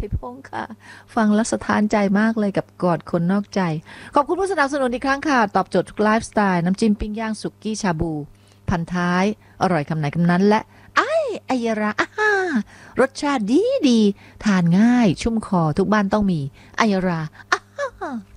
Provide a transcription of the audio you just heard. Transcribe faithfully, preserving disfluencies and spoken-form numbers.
พงษ์ค่ะฟังแล้วสะท้านใจมากเลยกับกอดคนนอกใจขอบคุณผู้สนับสนุนอีกครั้งค่ะตอบโจทย์ทุกไลฟ์สไตล์น้ำจิ้มปิ้งย่างสุกี้ชาบูพันท้ายอร่อยคำไหนคำนั้นและไอ้ไอยราอาฮารสชาติดีดีทานง่ายชุ่มคอทุกบ้านต้องมีไอยราอาฮา